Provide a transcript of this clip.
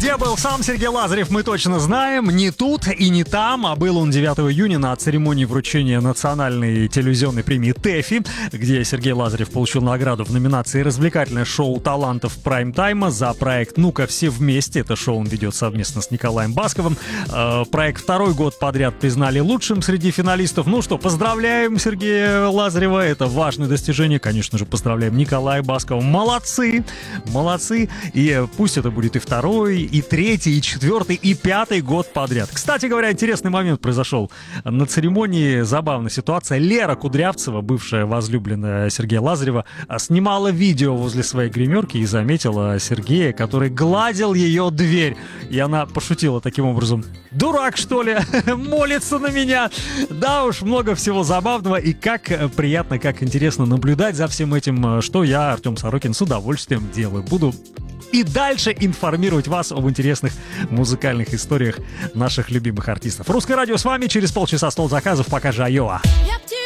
Где был сам Сергей Лазарев, мы точно знаем. Не тут и не там, а был он 9 июня на церемонии вручения национальной телевизионной премии ТЭФИ, где Сергей Лазарев получил награду в номинации «Развлекательное шоу талантов прайм-тайма» за проект «Ну-ка, все вместе». Это шоу он ведет совместно с Николаем Басковым. Проект второй год подряд признали лучшим среди финалистов. Ну что, поздравляем Сергея Лазарева, это важное достижение. Конечно же, поздравляем Николая Баскова. Молодцы, молодцы. И пусть это будет и второй, и третий, и четвертый, и пятый год подряд. Кстати говоря, интересный момент произошел на церемонии. Забавная ситуация. Лера Кудрявцева, бывшая возлюбленная Сергея Лазарева, снимала видео возле своей гримерки и заметила Сергея, который гладил ее дверь. И она пошутила таким образом: «Дурак, что ли? Молится на меня!» Да уж, много всего забавного. И как приятно, как интересно наблюдать за всем этим, что я, Артем Сорокин, с удовольствием делаю. Буду и дальше информировать вас об интересных музыкальных историях наших любимых артистов. Русское радио с вами. Через полчаса стол заказов. Пока же, айова.